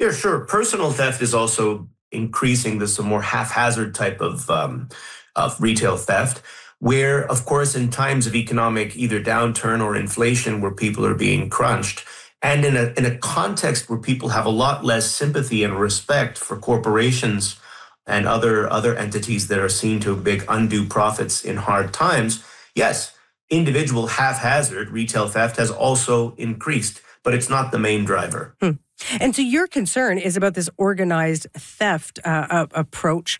Yeah, sure. Personal theft is also increasing. This a more haphazard type of retail theft, where, of course, in times of economic either downturn or inflation, where people are being crunched, and in a context where people have a lot less sympathy and respect for corporations and other entities that are seen to make undue profits in hard times, yes, individual haphazard retail theft has also increased, but it's not the main driver. And so your concern is about this organized theft approach.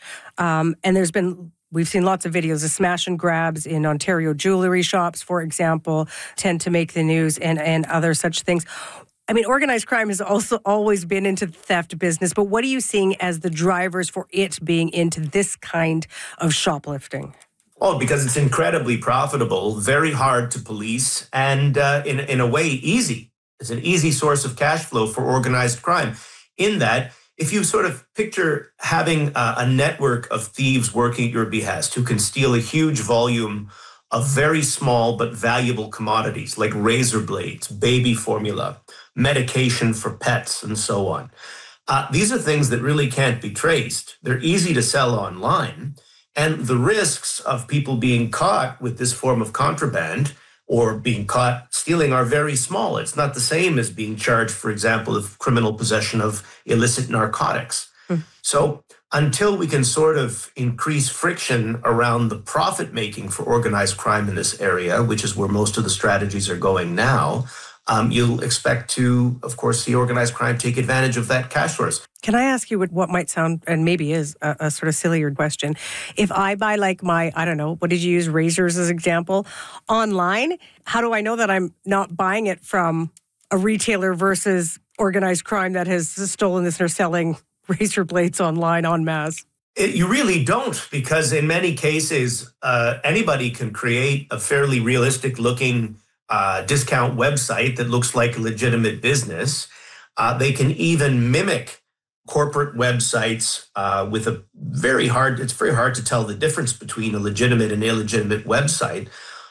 We've seen lots of videos of smash and grabs in Ontario jewelry shops, for example, tend to make the news and other such things. I mean, organized crime has also always been into the theft business, but what are you seeing as the drivers for it being into this kind of shoplifting? Oh, because it's incredibly profitable, very hard to police, and in a way, easy. It's an easy source of cash flow for organized crime. In that, if you sort of picture having a network of thieves working at your behest who can steal a huge volume of very small but valuable commodities like razor blades, baby formula, medication for pets, and so on. These are things that really can't be traced. They're easy to sell online. And the risks of people being caught with this form of contraband or being caught stealing are very small. It's not the same as being charged, for example, of criminal possession of illicit narcotics. So until we can sort of increase friction around the profit making for organized crime in this area, which is where most of the strategies are going now, you'll expect to, of course, see organized crime take advantage of that cash source. Can I ask you what might sound, and maybe is, a sort of sillier question? If I buy like I don't know, what did you use, razors as example, online, how do I know that I'm not buying it from a retailer versus organized crime that has stolen this and are selling razor blades online en masse? You really don't, because in many cases, anybody can create a fairly realistic looking discount website that looks like a legitimate business. They can even mimic corporate websites with it's very hard to tell the difference between a legitimate and illegitimate website.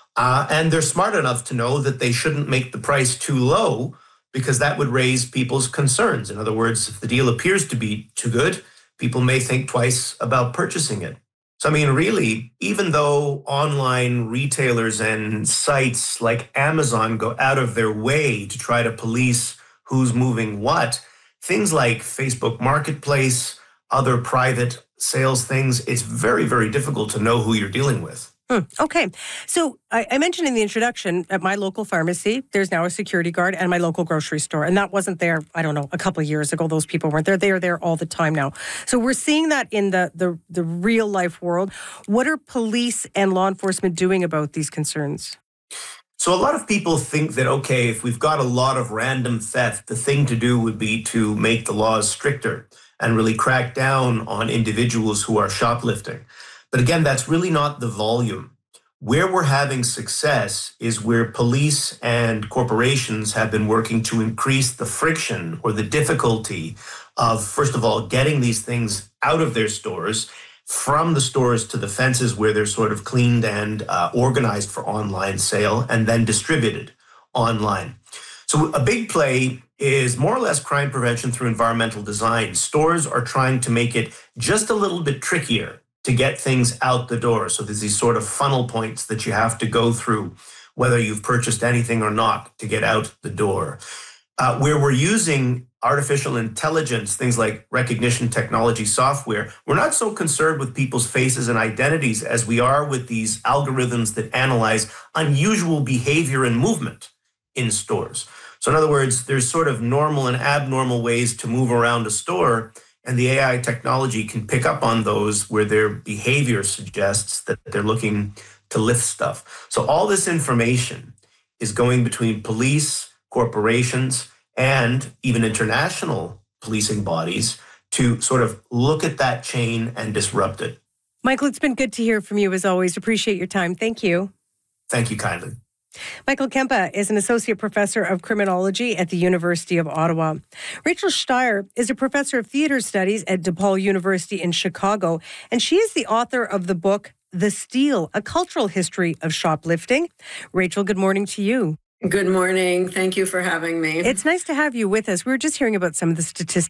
And they're smart enough to know that they shouldn't make the price too low because that would raise people's concerns. In other words, if the deal appears to be too good, people may think twice about purchasing it. So, I mean, really, even though online retailers and sites like Amazon go out of their way to try to police who's moving what, things like Facebook Marketplace, other private sales things, it's very, very difficult to know who you're dealing with. Okay. So I mentioned in the introduction, at my local pharmacy, there's now a security guard, and my local grocery store. And that wasn't there, I don't know, a couple of years ago. Those people weren't there. They are there all the time now. So we're seeing that in the real life world. What are police and law enforcement doing about these concerns? So a lot of people think that, okay, if we've got a lot of random theft, the thing to do would be to make the laws stricter and really crack down on individuals who are shoplifting. But again, that's really not the volume. Where we're having success is where police and corporations have been working to increase the friction or the difficulty of, first of all, getting these things out of their stores, from the stores to the fences where they're sort of cleaned and organized for online sale and then distributed online. So a big play is more or less crime prevention through environmental design. Stores are trying to make it just a little bit trickier to get things out the door. So there's these sort of funnel points that you have to go through, whether you've purchased anything or not, to get out the door. Where we're using artificial intelligence, things like recognition technology software, we're not so concerned with people's faces and identities as we are with these algorithms that analyze unusual behavior and movement in stores. So in other words, there's sort of normal and abnormal ways to move around a store, and the AI technology can pick up on those where their behavior suggests that they're looking to lift stuff. So all this information is going between police, corporations, and even international policing bodies to sort of look at that chain and disrupt it. Michael, it's been good to hear from you as always. Appreciate your time. Thank you. Thank you kindly. Michael Kempa is an associate professor of criminology at the University of Ottawa. Rachel Steyer is a professor of theater studies at DePaul University in Chicago, and she is the author of the book, The Steal, A Cultural History of Shoplifting. Rachel, good morning to you. Good morning. Thank you for having me. It's nice to have you with us. We were just hearing about some of the statistics